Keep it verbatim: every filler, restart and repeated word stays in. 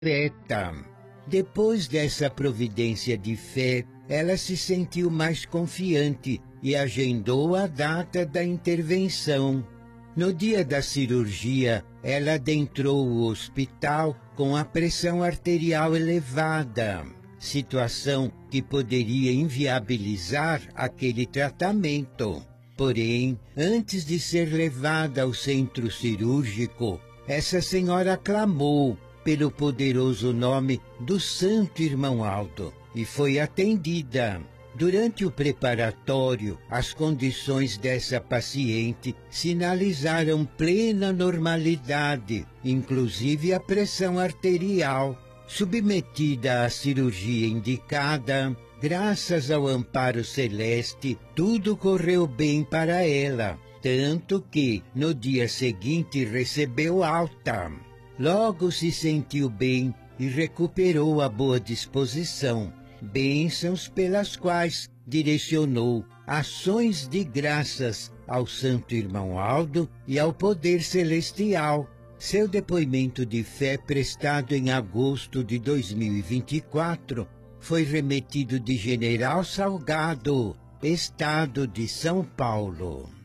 direta. Depois dessa providência de fé, ela se sentiu mais confiante e agendou a data da intervenção. No dia da cirurgia, ela adentrou o hospital com a pressão arterial elevada, situação que poderia inviabilizar aquele tratamento. Porém, antes de ser levada ao centro cirúrgico, essa senhora clamou pelo poderoso nome do Santo Irmão Aldo e foi atendida. Durante o preparatório, as condições dessa paciente sinalizaram plena normalidade, inclusive a pressão arterial. Submetida à cirurgia indicada, graças ao amparo celeste, tudo correu bem para ela, tanto que, no dia seguinte, recebeu alta. Logo se sentiu bem e recuperou a boa disposição, bênçãos pelas quais direcionou ações de graças ao Santo Irmão Aldo e ao Poder Celestial. Seu depoimento de fé prestado em agosto de dois mil e vinte e quatro foi remetido de General Salgado, Estado de São Paulo.